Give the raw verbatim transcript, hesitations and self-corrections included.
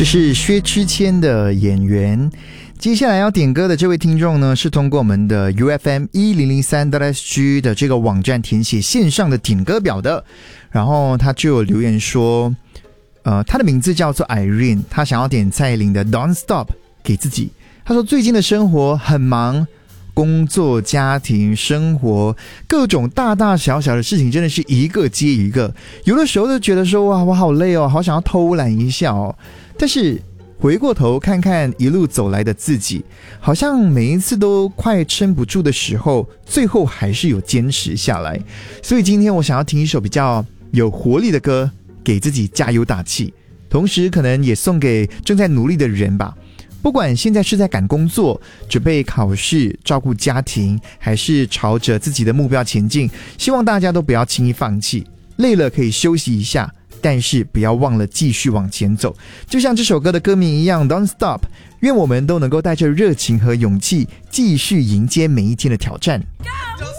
这是薛之谦的演员。接下来要点歌的这位听众呢，是通过我们的 U F M 一零零三 S G 的这个网站填写线上的点歌表的，然后他就有留言说，呃，他的名字叫做 Irene， 他想要点蔡依林的 Don't Stop 给自己。他说最近的生活很忙，工作、家庭、生活，各种大大小小的事情真的是一个接一个，有的时候就觉得说哇，我好累哦，好想要偷懒一下哦，但是回过头看看一路走来的自己，好像每一次都快撑不住的时候，最后还是有坚持下来。所以今天我想要听一首比较有活力的歌，给自己加油打气，同时可能也送给正在努力的人吧。不管现在是在赶工作、准备考试、照顾家庭，还是朝着自己的目标前进，希望大家都不要轻易放弃，累了可以休息一下，但是不要忘了继续往前走。就像这首歌的歌名一样 Don't Stop， 愿我们都能够带着热情和勇气继续迎接每一天的挑战。Go!